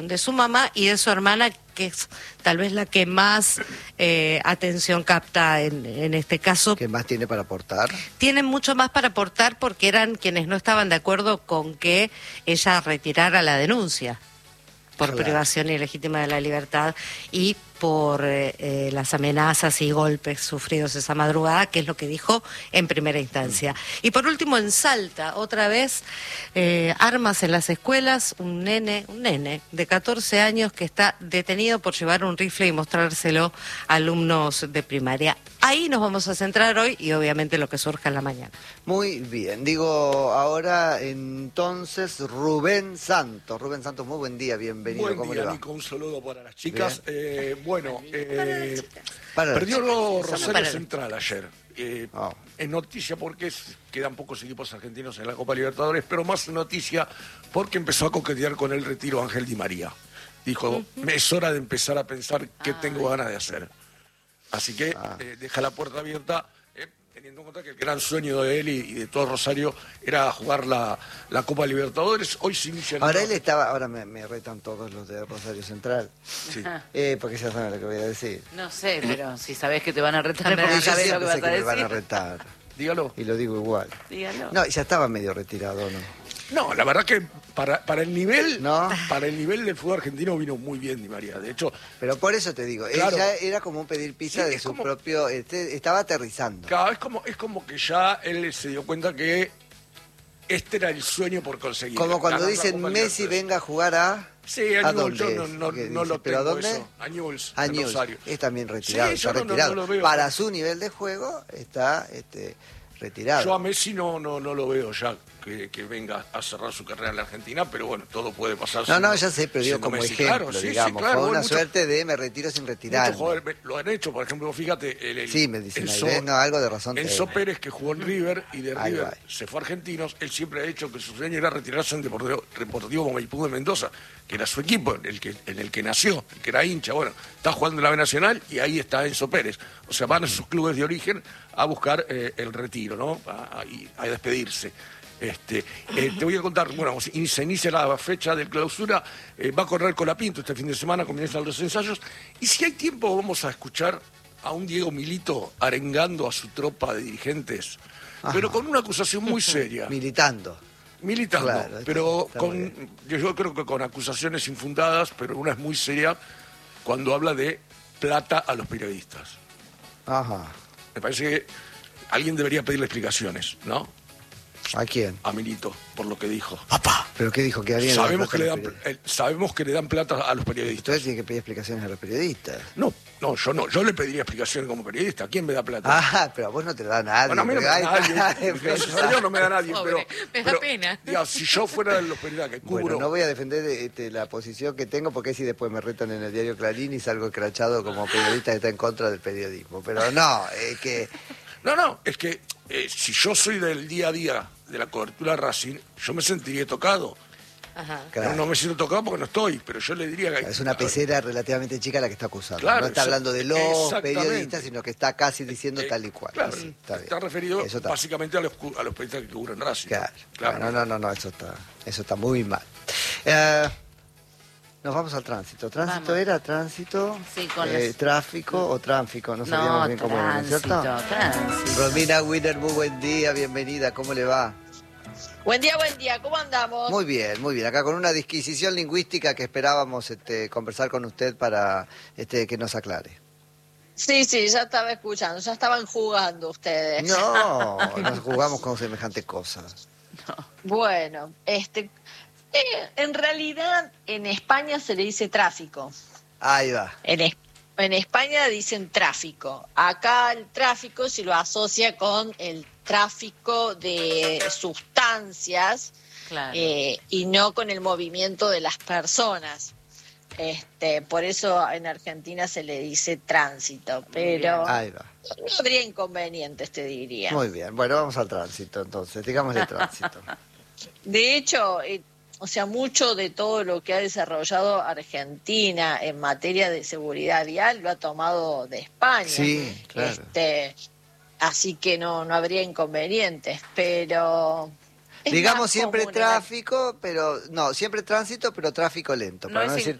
de su mamá y de su hermana, que es tal vez la que más atención capta en este caso. ¿Qué más tiene para aportar? Tienen mucho más para aportar porque eran quienes no estaban de acuerdo con que ella retirara la denuncia por privación ilegítima de la libertad y por las amenazas y golpes sufridos esa madrugada, que es lo que dijo en primera instancia. Y por último, en Salta, otra vez, armas en las escuelas, un nene de 14 años que está detenido por llevar un rifle y mostrárselo a alumnos de primaria. Ahí nos vamos a centrar hoy y obviamente lo que surja en la mañana. Muy bien, digo ahora entonces Rubén Santos. Rubén Santos, muy buen día, bienvenido. Buen ¿Cómo día, le va? Nico, un saludo para las chicas. Bueno, Para perdió las chicas. Rosario Central ayer. Oh. Es noticia porque quedan pocos equipos argentinos en la Copa Libertadores, pero más noticia porque empezó a coquetear con el retiro Ángel Di María. Dijo, es hora de empezar a pensar qué tengo ganas de hacer. Así que deja la puerta abierta, teniendo en cuenta que el gran sueño de él y de todo Rosario era jugar la Copa Libertadores. Hoy se inicia... Ahora él estaba, ahora me retan todos los de Rosario Central, Sí. porque ya saben lo que voy a decir. No sé, pero si sabés que te van a retar, Porque no yo sabés lo que siempre vas sé a que me decir. van a retar, Dígalo. y lo digo igual. Dígalo. No, ya estaba medio retirado, ¿no? No, la verdad que para el nivel, ¿No? para el nivel del fútbol argentino vino muy bien Di María. De hecho, Pero por eso te digo, Claro. él ya era como un pedir pizza Sí, de es su como- propio... estaba aterrizando. claro, es como que ya él se dio cuenta que este era el sueño por conseguir. Como cuando ganar la dicen Copa Messi Libertadores. venga a jugar a... Sí, ¿A a Newell's, dónde yo es? no ¿Qué lo dice? ¿Pero a tengo dónde? eso. A Newell's, A en Newell's. Rosario. Es también retirado, Sí, está yo no retirado. lo veo. Para su nivel de juego está retirado. Yo a Messi no lo veo ya que venga a cerrar su carrera en la Argentina, pero bueno, todo puede pasar. No, ya sé, pero digo siendo como Messi. ejemplo, Claro, sí, digamos. sí, claro, Fue bueno, una mucho- suerte de me retiro sin retirar. Muchos jugadores lo han hecho, por ejemplo, fíjate, Sí, me dicen ahí, no, algo de razón Enzo tenés. Pérez, que jugó en River y de Ahí River va. se fue a Argentinos, él siempre ha dicho que su sueño era retirarse en Deportivo Maipú de Mendoza, que era su equipo, en el que nació, el que era hincha. Bueno, está jugando en la B Nacional y ahí está Enzo Pérez. O sea, van a sus clubes de origen a buscar el retiro, ¿no? A despedirse. Te voy a contar, bueno, se inicia la fecha de clausura, va a correr Colapinto este fin de semana, comienzan los ensayos, y si hay tiempo vamos a escuchar a un Diego Milito arengando a su tropa de dirigentes, pero con una acusación muy seria, Militando. militando, Claro, pero está muy yo creo que con acusaciones infundadas, pero una es muy seria cuando habla de plata a los periodistas. Ajá. Me parece que alguien debería pedirle explicaciones, ¿no? ¿A quién? A Milito, por lo que dijo. ¿Pero qué dijo? Que había Sabemos que le dan plata a los periodistas. Entonces tiene que pedir explicaciones a los periodistas. No, yo no. Yo le pediría explicaciones como periodista. ¿A quién me da plata? Ah, pero a vos no te la da nadie. Bueno, a mí no me porque da hay- nadie. Gracias a Dios no me da nadie. Pobre, me da pena. Digamos, si yo fuera de los periodistas que cubro... Bueno, no voy a defender la posición que tengo porque si después me retan en el diario Clarín y salgo escrachado como periodista que está en contra del periodismo. Pero no, es que... No, es que si yo soy del día a día de la cobertura de Racing, yo me sentiría tocado. Ajá. Claro. No me siento tocado porque no estoy, pero yo le diría que... Es una pecera relativamente chica la que está acusando. Claro, no está hablando de los exactamente. periodistas, sino que está casi diciendo tal y cual. Claro, Sí, está, bien. referido Eso está. básicamente a los periodistas que cubren Racing. Claro. Claro. No, eso está muy mal. Nos vamos al tránsito. ¿Tránsito Vamos. era? ¿Tránsito? Sí, con las- ¿Tráfico o tráfico? No sabíamos No, bien cómo era, ¿no es tránsito, cierto? tránsito. Romina Wiener, muy buen día, bienvenida. ¿Cómo le va? Buen día, ¿cómo andamos? Muy bien, muy bien. Acá con una disquisición lingüística que esperábamos conversar con usted para que nos aclare. Sí, ya estaba escuchando, ya estaban jugando ustedes. No, nos jugamos con semejante cosa. Bueno, en realidad en España se le dice tráfico. Ahí va. En España dicen tráfico. Acá el tráfico se lo asocia con el tráfico de sustancias Claro. y no con el movimiento de las personas. Por eso en Argentina se le dice tránsito, pero Ahí va. no habría inconvenientes, te diría. Muy bien. Bueno, vamos al tránsito entonces. Digámosle tránsito. De hecho, mucho de todo lo que ha desarrollado Argentina en materia de seguridad vial lo ha tomado de España. Sí, claro. Así que no habría inconvenientes, pero Es Digamos más siempre común en la- tráfico, pero no, siempre tránsito, pero tráfico lento, No para es no in- decir